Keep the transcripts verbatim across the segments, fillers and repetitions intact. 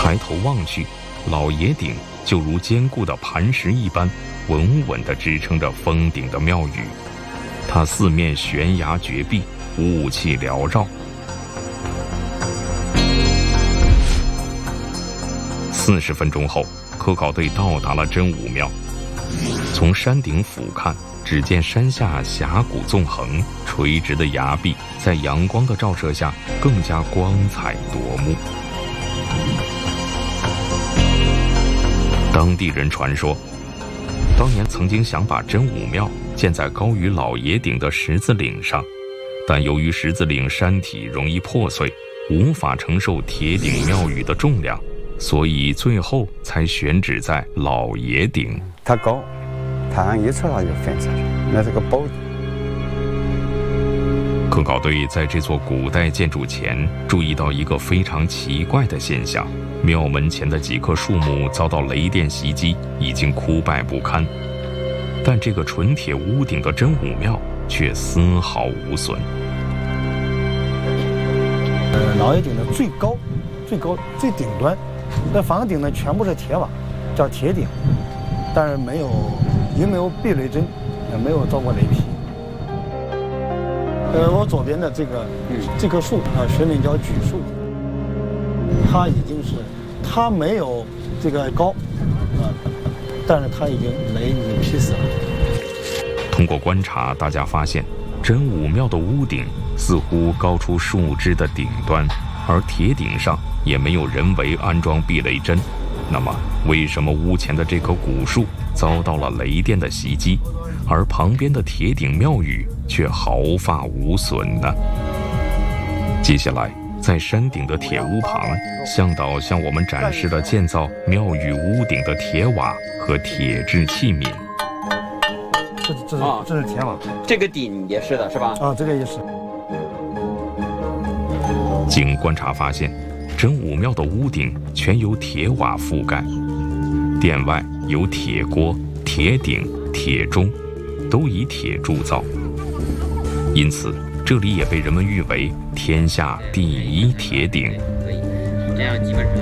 抬头望去，老爷顶就如坚固的磐石一般，稳稳地支撑着峰顶的庙宇。它四面悬崖绝壁，雾气缭绕。四十分钟后，科考队到达了真武庙。从山顶俯瞰，只见山下峡谷纵横，垂直的崖壁在阳光的照射下更加光彩夺目。当地人传说，当年曾经想把真武庙建在高于老爷顶的十字岭上，但由于十字岭山体容易破碎，无法承受铁顶庙宇的重量，所以最后才选址在老爷顶。 它高，太阳一出来就翻下去，那是个宝地。 科考队在这座古代建筑前注意到一个非常奇怪的现象：庙门前的几棵树木遭到雷电袭击，已经枯败不堪，但这个纯铁屋顶的真武庙却丝毫无损。 呃，老爷顶的最高、最高、最顶端，那房顶呢全部是铁瓦，叫铁顶，但是没有，也没有避雷针，也没有遭过雷劈。呃，我左边的这个、嗯、这棵树啊，学名叫榉树，它已经是，它没有这个高啊，但是它已经雷已经劈死了。 通过观察，大家发现真武庙的屋顶似乎高出树枝的顶端，而铁顶上也没有人为安装避雷针。那么，为什么屋前的这棵古树遭到了雷电的袭击，而旁边的铁顶庙宇却毫发无损呢？接下来，在山顶的铁屋旁，向导向我们展示了建造庙宇屋顶的铁瓦和铁制器皿。 这这是、哦、这是铁瓦， 这个顶也是的，是吧？ 啊，这个也是。 经观察发现，真武庙的屋顶全由铁瓦覆盖，殿外有铁锅、铁鼎、铁钟，都以铁铸造，因此这里也被人们誉为天下第一铁鼎。 可以，这样基本上。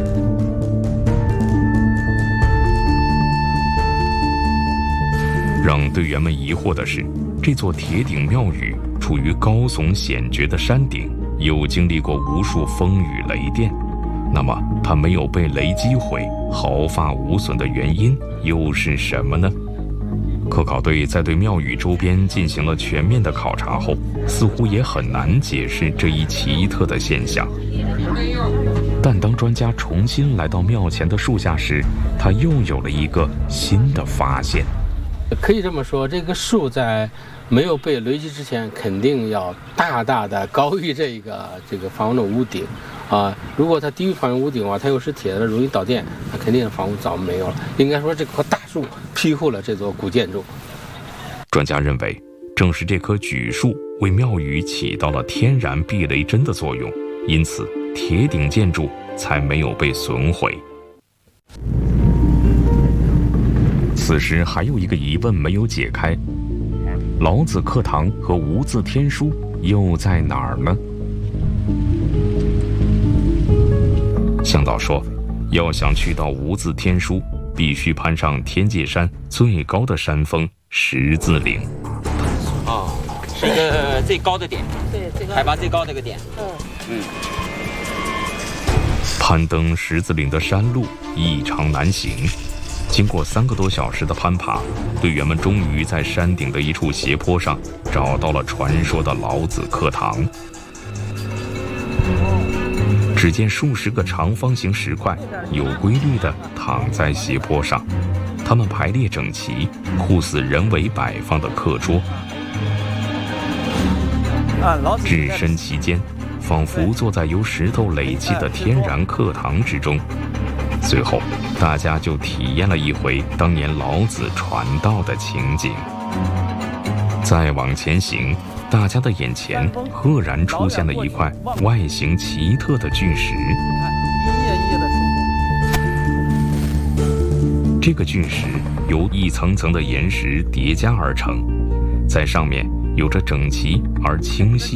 让队员们疑惑的是，这座铁顶庙宇处于高耸险绝的山顶，又经历过无数风雨雷电，那么它没有被雷击毁，毫发无损的原因又是什么呢？科考队在对庙宇周边进行了全面的考察后，似乎也很难解释这一奇特的现象。但当专家重新来到庙前的树下时，他又有了一个新的发现。 可以这么说，这个树在没有被雷击之前，肯定要大大的高于这个这个房屋的屋顶，啊，如果它低于房屋屋顶的话，它又是铁的，容易导电，那肯定房屋早没有了。应该说，这棵大树庇护了这座古建筑。 专家认为，正是这棵榉树为庙宇起到了天然避雷针的作用，因此铁顶建筑才没有被损毁。此时还有一个疑问没有解开：老子课堂和无字天书又在哪儿呢？向导说，要想去到无字天书，必须攀上天界山最高的山峰十字岭。 哦，是一个最高的点， 对，最高海拔最高的一个点。 嗯嗯。 攀登十字岭的山路异常难行。经过三个多小时的攀爬，队员们终于在山顶的一处斜坡上找到了传说的老子课堂。只见数十个长方形石块有规律地躺在斜坡上，它们排列整齐，酷似人为摆放的课桌。置身其间，仿佛坐在由石头垒砌的天然课堂之中。随后，大家就体验了一回当年老子传道的情景。再往前行，大家的眼前赫然出现了一块外形奇特的巨石。这个巨石由一层层的岩石叠加而成，在上面有着整齐而清晰